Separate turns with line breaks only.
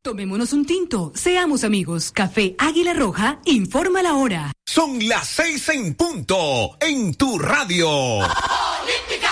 Tomémonos un tinto, seamos amigos. Café Águila Roja, informa la hora.
Son las 6 en punto, en tu radio.
Olímpica.